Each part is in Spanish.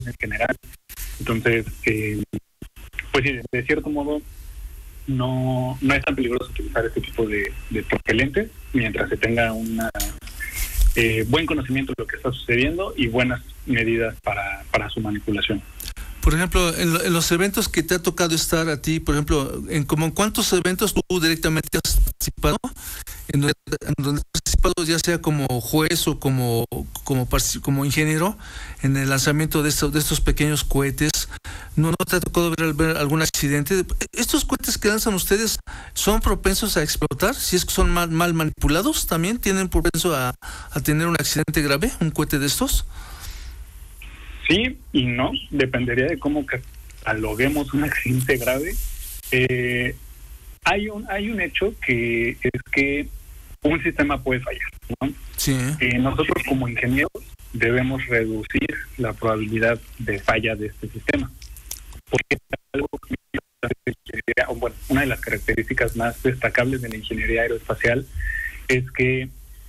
en general. Entonces, pues sí, de cierto modo, no es tan peligroso utilizar este tipo de propelentes mientras se tenga un buen conocimiento de lo que está sucediendo y buenas medidas para su manipulación. Por ejemplo, en los eventos que te ha tocado estar a ti, por ejemplo, en cuántos eventos tú directamente has participado, en donde has participado ya sea como juez o como ingeniero en el lanzamiento de estos pequeños cohetes. ¿No te ha tocado ver algún accidente? ¿Estos cohetes que lanzan ustedes son propensos a explotar? Si es que son mal manipulados, ¿también tienen propenso a tener un accidente grave, un cohete de estos? Sí y no, dependería de cómo cataloguemos un accidente grave. Hay un hecho que es que un sistema puede fallar, ¿no? Sí. Nosotros como ingenieros debemos reducir la probabilidad de falla de este sistema, porque algo bueno, una de las características más destacables de la ingeniería aeroespacial es que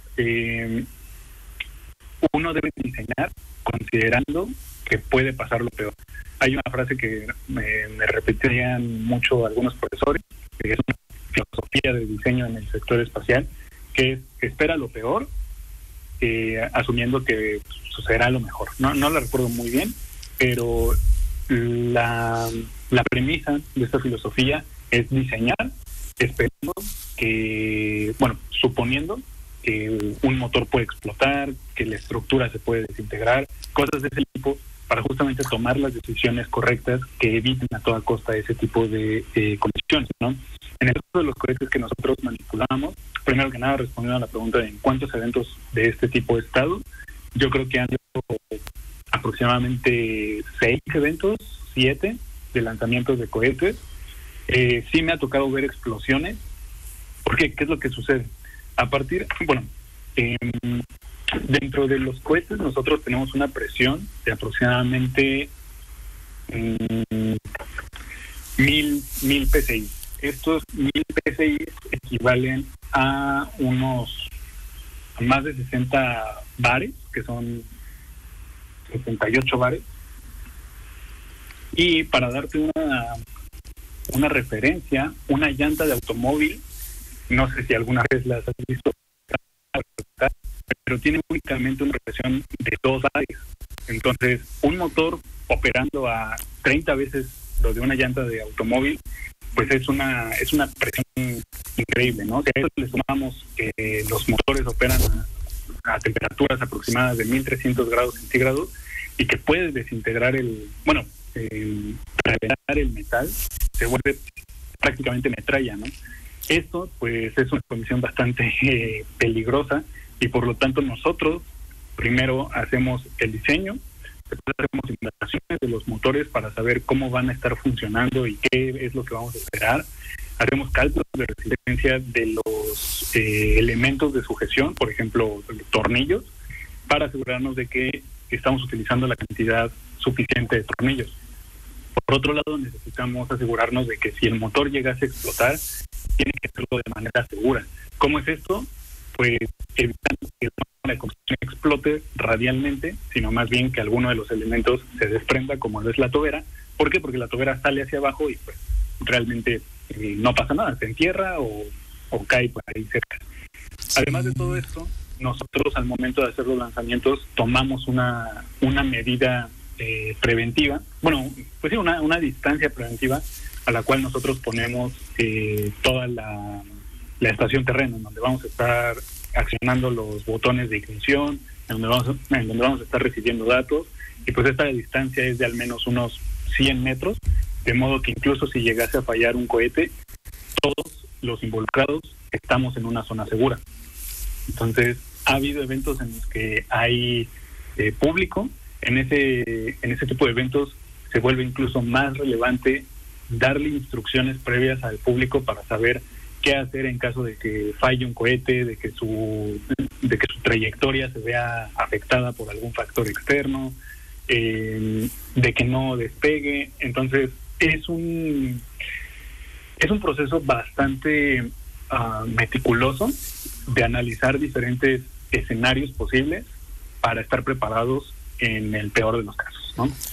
uno debe diseñar considerando que puede pasar lo peor. Hay una frase que me repetían mucho algunos profesores, que es una filosofía de diseño en el sector espacial, que es espera lo peor, asumiendo que sucederá lo mejor. No la recuerdo muy bien, pero la premisa de esta filosofía es diseñar esperando que, bueno, suponiendo que un motor puede explotar, que la estructura se puede desintegrar, cosas de ese tipo, para justamente tomar las decisiones correctas que eviten a toda costa ese tipo de condiciones, ¿no? En el caso de los cohetes que nosotros manipulamos, primero que nada, respondiendo a la pregunta de en cuántos eventos de este tipo he estado, yo creo que han sido aproximadamente 6 eventos, 7 de lanzamientos de cohetes. Sí me ha tocado ver explosiones, porque ¿qué es lo que sucede? Dentro de los cohetes nosotros tenemos una presión de aproximadamente 1000 PSI. Estos 1000 PSI equivalen a más de 60 bares, que son 68 bares. Y para darte una referencia, una llanta de automóvil, no sé si alguna vez las has visto, pero tiene únicamente una presión de 2 bares. Entonces, un motor operando a 30 veces lo de una llanta de automóvil, pues es una presión increíble, ¿no? Si a eso le sumamos que los motores operan a temperaturas aproximadas de 1300 grados centígrados y que puede desintegrar revelar el metal, se vuelve prácticamente metralla, ¿no? Esto, pues, es una condición bastante peligrosa y por lo tanto nosotros primero hacemos el diseño, después hacemos simulaciones de los motores para saber cómo van a estar funcionando y qué es lo que vamos a esperar. Hacemos cálculos de resistencia de los elementos de sujeción, por ejemplo, tornillos, para asegurarnos de que estamos utilizando la cantidad suficiente de tornillos. Por otro lado, necesitamos asegurarnos de que si el motor llegase a explotar, tiene que hacerlo de manera segura. ¿Cómo es esto? Pues evitando que la combustión explote radialmente, sino más bien que alguno de los elementos se desprenda, como lo es la tobera. ¿Por qué? Porque la tobera sale hacia abajo y pues realmente no pasa nada, se entierra o cae por ahí cerca. Además de todo esto, nosotros al momento de hacer los lanzamientos tomamos una medida preventiva, bueno, pues sí, una distancia preventiva a la cual nosotros ponemos toda la estación terreno, en donde vamos a estar accionando los botones de ignición, en donde vamos a estar recibiendo datos, y pues esta distancia es de al menos unos 100 metros, de modo que incluso si llegase a fallar un cohete, todos los involucrados estamos en una zona segura. Entonces, ha habido eventos en los que hay público. En ese tipo de eventos se vuelve incluso más relevante darle instrucciones previas al público para saber qué hacer en caso de que falle un cohete, de que su trayectoria se vea afectada por algún factor externo, de que no despegue. Entonces es un proceso bastante meticuloso de analizar diferentes escenarios posibles para estar preparados en el peor de los casos, ¿no?